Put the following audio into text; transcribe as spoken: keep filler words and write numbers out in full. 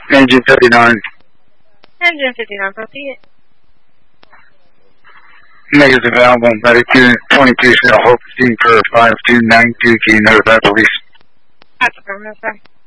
Engine fifty-nine. Engine fifty-nine, proceed. Negative available, medic twenty-two, Hope, for five two nine two, can you notify police? That's affirmative, sir.